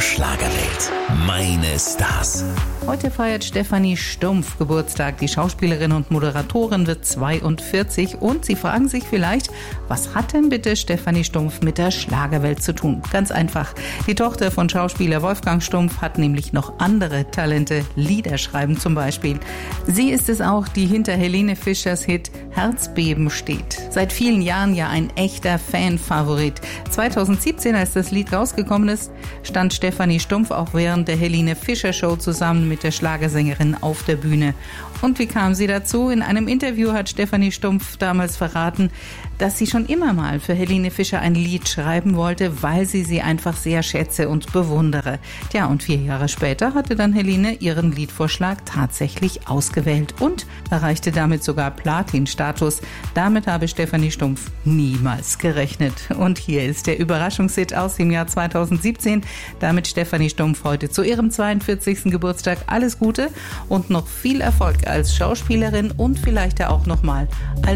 Schlagerwelt. Meine Stars. Heute feiert Stefanie Stumpf Geburtstag. Die Schauspielerin und Moderatorin wird 42 und Sie fragen sich vielleicht, was hat denn bitte Stefanie Stumpf mit der Schlagerwelt zu tun? Ganz einfach. Die Tochter von Schauspieler Wolfgang Stumpf hat nämlich noch andere Talente, Lieder schreiben zum Beispiel. Sie ist es auch, die hinter Helene Fischers Hit Herzbeben steht. Seit vielen Jahren ja ein echter Fanfavorit. 2017, als das Lied rausgekommen ist, stand Stefanie Stumpf auch während der Helene Fischer Show zusammen mit der Schlagersängerin auf der Bühne. Und wie kam sie dazu? In einem Interview hat Stefanie Stumpf damals verraten, dass sie schon immer mal für Helene Fischer ein Lied schreiben wollte, weil sie einfach sehr schätze und bewundere. Tja, und 4 Jahre später hatte dann Helene ihren Liedvorschlag tatsächlich ausgewählt und erreichte damit sogar Platin-Status. Damit habe Stefanie Stumpf niemals gerechnet. Und hier ist der Überraschungshit aus dem Jahr 2017. Damit Stefanie Stumpf heute zu ihrem 42. Geburtstag alles Gute und noch viel Erfolg als Schauspielerin und vielleicht ja auch nochmal als